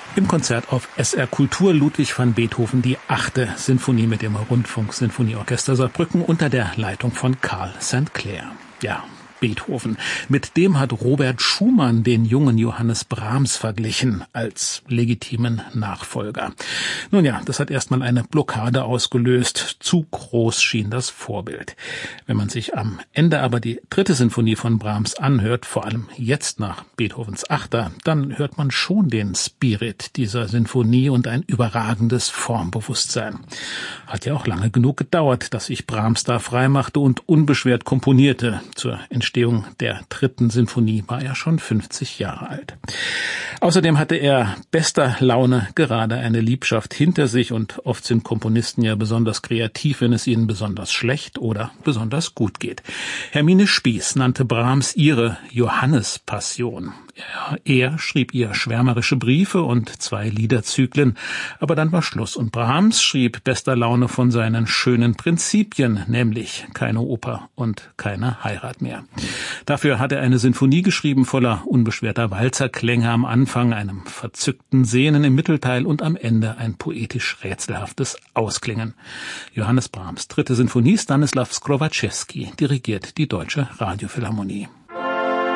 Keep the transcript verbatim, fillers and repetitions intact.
Im Konzert auf S R Kultur Ludwig van Beethoven die achte Sinfonie mit dem Rundfunksinfonieorchester Saarbrücken unter der Leitung von Carl Sankt Clair. Ja, Beethoven. Mit dem hat Robert Schumann den jungen Johannes Brahms verglichen als legitimen Nachfolger. Nun ja, das hat erstmal eine Blockade ausgelöst. Zu groß schien das Vorbild. Wenn man sich am Ende aber die dritte Sinfonie von Brahms anhört, vor allem jetzt nach Beethovens Achter, dann hört man schon den Spirit dieser Sinfonie und ein überragendes Formbewusstsein. Hat ja auch lange genug gedauert, dass sich Brahms da freimachte und unbeschwert komponierte. Zur Entstehung der dritten Sinfonie war er schon fünfzig Jahre alt. Außerdem hatte er bester Laune gerade eine Liebschaft hinter sich und oft sind Komponisten ja besonders kreativ, wenn es ihnen besonders schlecht oder besonders gut geht. Hermine Spies nannte Brahms ihre Johannespassion. Er, er schrieb ihr schwärmerische Briefe und zwei Liederzyklen, aber dann war Schluss und Brahms schrieb bester Laune von seinen schönen Prinzipien, nämlich keine Oper und keine Heirat mehr. Dafür hat er eine Sinfonie geschrieben voller unbeschwerter Walzerklänge am Anfang, einem verzückten Sehnen im Mittelteil und am Ende ein poetisch rätselhaftes Ausklingen. Johannes Brahms dritte Sinfonie, Stanislaw Skrowaczewski dirigiert die Deutsche Radiophilharmonie.